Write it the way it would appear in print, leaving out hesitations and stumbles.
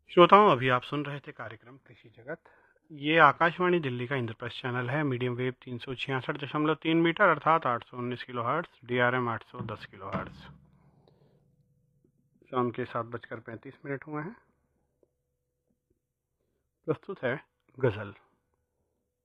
श्रोताओं, अभी आप सुन रहे थे कार्यक्रम कृषि जगत। ये आकाशवाणी दिल्ली का इंद्रप्रस्थ चैनल है। मीडियम वेव 366.3 मीटर अर्थात 819 kilo hertz, DRM 810 kilo hertz. शाम के 7:35 हुए हैं। प्रस्तुत है गजल।